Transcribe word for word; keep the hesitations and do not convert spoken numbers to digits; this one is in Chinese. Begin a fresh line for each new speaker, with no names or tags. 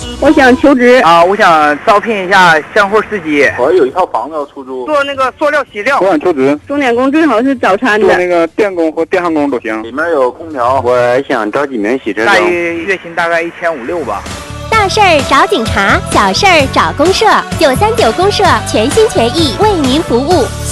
我想求职
啊，我想招聘一下鲜货司机。
我有一套房子要出租，
做那个塑料洗料。
我想求职，
钟点工最好是早餐的，
做那个电工或电焊工都行。里面有空调。我想招几名洗车
大约月薪大概一千五六吧。
大事儿找警察，小事儿找公社，九三九公社全心全意为您服务。